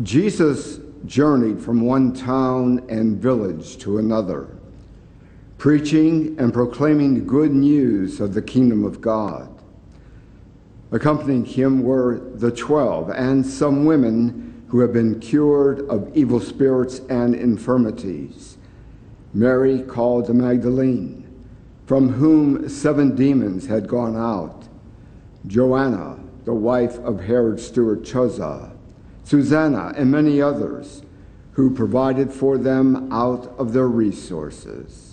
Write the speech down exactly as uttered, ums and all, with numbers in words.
Jesus journeyed from one town and village to another, preaching and proclaiming good news of the kingdom of God. Accompanying him were the twelve and some women who had been cured of evil spirits and infirmities. Mary called the Magdalene, from whom seven demons had gone out, Joanna, the wife of Herod's steward Chuza, Susanna, and many others who provided for them out of their resources.